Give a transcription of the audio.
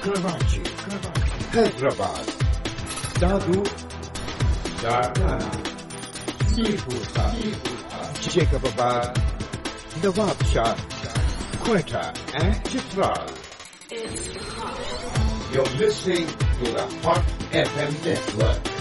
Karachi, Hyderabad, Dadu, Darnana, Sirpur, Jacobabad, Nawabshah, Quetta, and Chitral. You're listening to the Hot FM Network.